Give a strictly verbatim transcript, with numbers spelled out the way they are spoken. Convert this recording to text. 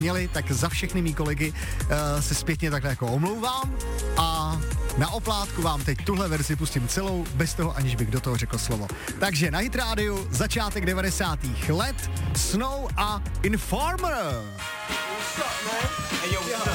měli, tak za všechny mý kolegy uh, se zpětně takhle jako omlouvám a na oplátku vám teď tuhle verzi pustím celou, bez toho, aniž bych do toho řekl slovo. Takže na Hit rádiu začátek devadesátých let, Snow a Informer.